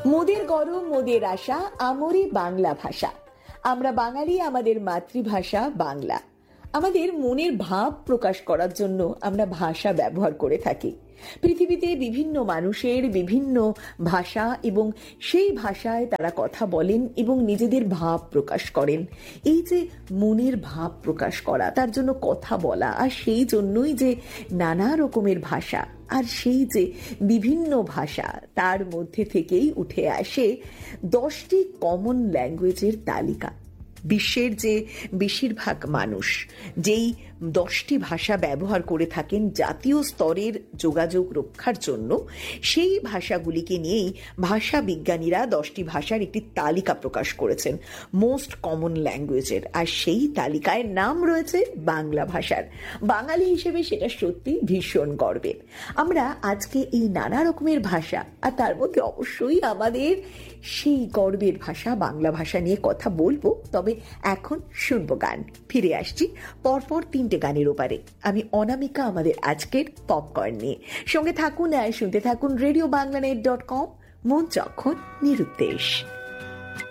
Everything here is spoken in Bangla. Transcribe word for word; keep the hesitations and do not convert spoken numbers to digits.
মোদের গরম মোদের আশা আমরি বাংলা ভাষা। আমরা বাঙালি, আমাদের মাতৃভাষা বাংলা। আমাদের মনের ভাব প্রকাশ করার জন্য আমরা ভাষা ব্যবহার করে থাকি। পৃথিবীতে বিভিন্ন মানুষের বিভিন্ন ভাষা এবং সেই ভাষায় তারা কথা বলেন এবং নিজেদের ভাব প্রকাশ করেন। এই যে মনের ভাব প্রকাশ করা, তার জন্য কথা বলা, আর সেই জন্যই যে নানা রকমের ভাষা, আর সেই যে বিভিন্ন ভাষা, তার মধ্যে থেকেই উঠে আসে দশটি কমন ল্যাঙ্গুয়েজের তালিকা। বিশ্বের যে বেশিরভাগ মানুষ যেই দশটি ভাষা ব্যবহার করে থাকেন জাতীয় স্তরের যোগাযোগ রক্ষার জন্য, সেই ভাষাগুলিকে নিয়েই ভাষা বিজ্ঞানীরা দশটি ভাষার একটি তালিকা প্রকাশ করেছেন মোস্ট কমন ল্যাঙ্গুয়েজের। আর সেই তালিকায় নাম রয়েছে বাংলা ভাষার। বাঙালি হিসেবে সেটা সত্যি ভীষণ গর্বের। আমরা আজকে এই নানা রকমের ভাষা, আর তার মধ্যে অবশ্যই আমাদের সেই গর্বের ভাষা বাংলা ভাষা নিয়ে কথা বলবো। তবে এখন শুনবো গান। ফিরে আসছি পরপর তিনটে গানের ওপারে। আমি অনামিকা, আমাদের আজকের পপকর্ন নিয়ে। সঙ্গে থাকুন আর শুনতে থাকুন radio Bangla net dot com. মন যখন নিরুদ্দেশ।